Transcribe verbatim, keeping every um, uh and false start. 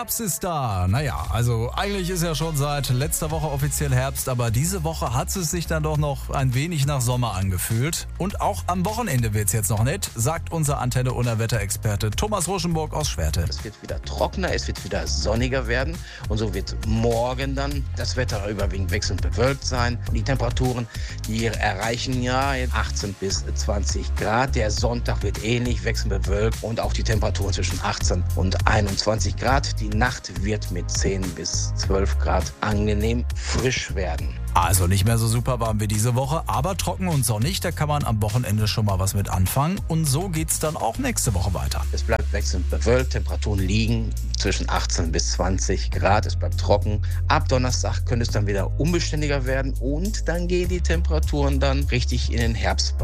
Herbst ist da. Naja, also eigentlich ist ja schon seit letzter Woche offiziell Herbst, aber diese Woche hat es sich dann doch noch ein wenig nach Sommer angefühlt. Und auch am Wochenende wird's jetzt noch nett, sagt unser Antenne Unna Wetterexperte Thomas Ruschenburg aus Schwerte. Es wird wieder trockener, es wird wieder sonniger werden und so wird morgen dann das Wetter überwiegend wechselnd bewölkt sein. Die Temperaturen, die erreichen ja achtzehn bis zwanzig Grad. Der Sonntag wird ähnlich wechselnd bewölkt und auch die Temperaturen zwischen achtzehn und einundzwanzig Grad. Die Nacht wird mit zehn bis zwölf Grad angenehm frisch werden. Also nicht mehr so super warm wie diese Woche, aber trocken und sonnig, da kann man am Wochenende schon mal was mit anfangen. Und so geht's dann auch nächste Woche weiter. Es bleibt wechselnd bewölkt, Temperaturen liegen zwischen achtzehn bis zwanzig Grad, es bleibt trocken. Ab Donnerstag könnte es dann wieder unbeständiger werden und dann gehen die Temperaturen dann richtig in den Herbst.